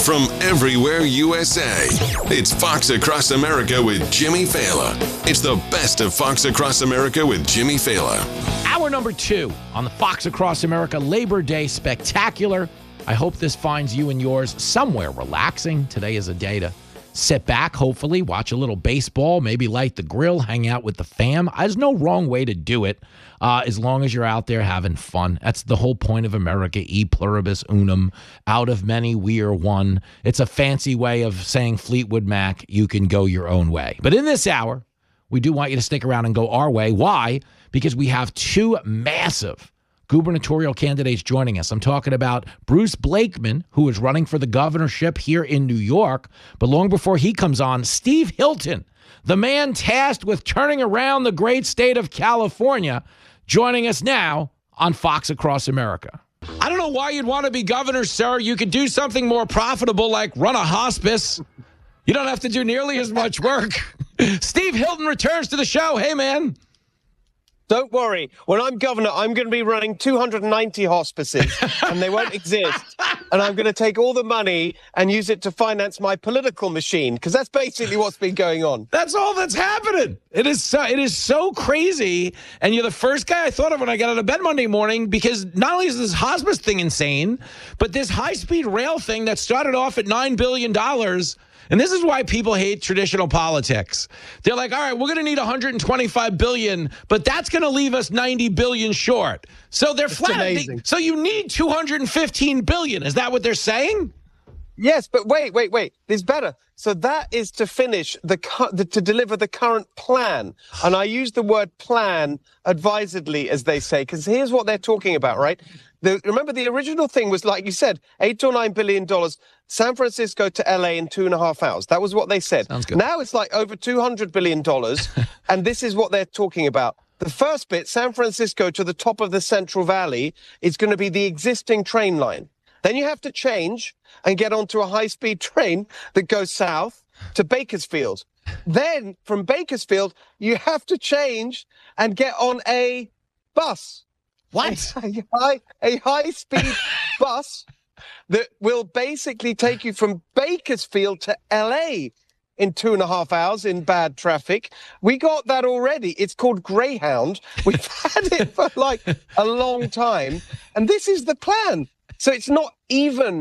from everywhere USA. It's Fox Across America with Jimmy Fallon. It's the best of Fox Across America with Jimmy Fallon. Hour number 2 on the Fox Across America Labor Day Spectacular. I hope this finds you and yours somewhere relaxing. Today is a day to sit back, hopefully, watch a little baseball, maybe light the grill, hang out with the fam. There's no wrong way to do it as long as you're out there having fun. That's the whole point of America, e pluribus unum, out of many we are one. It's a fancy way of saying Fleetwood Mac, you can go your own way. But in this hour, we do want you to stick around and go our way. Why? Because we have two massive gubernatorial candidates joining us. I'm talking about Bruce Blakeman, who is running for the governorship here in New York. But long before he comes on, Steve Hilton, the man tasked with turning around the great state of California, joining us now on Fox Across America. I don't know why you'd want to be governor, sir. You could do something more profitable like run a hospice. You don't have to do nearly as much work. Steve Hilton returns to the show. Hey, man. Don't worry. When I'm governor, I'm going to be running 290 hospices, and they won't exist. And I'm going to take all the money and use it to finance my political machine, because that's basically what's been going on. That's all that's happening. It is so crazy. And you're the first guy I thought of when I got out of bed Monday morning, because not only is this hospice thing insane, but this high-speed rail thing that started off at $9 billion. And this is why people hate traditional politics. They're like, all right, we're going to need $125 billion, but that's going to leave us $90 billion short. So they're flat. So you need $215 billion. Is that what they're saying? Yes, but wait. There's better. So that is to finish to deliver the current plan. And I use the word plan advisedly, as they say, because here's what they're talking about, right? Remember, the original thing was, like you said, $8 or $9 billion, San Francisco to LA in 2.5 hours. That was what they said. Sounds good. Now it's like over $200 billion. And this is what they're talking about. The first bit, San Francisco to the top of the Central Valley, is going to be the existing train line. Then you have to change and get onto a high-speed train that goes south to Bakersfield. Then from Bakersfield, you have to change and get on a bus. What? A high-speed bus that will basically take you from Bakersfield to LA in 2.5 hours in bad traffic. We got that already. It's called Greyhound. We've had it for like a long time. And this is the plan. So it's not even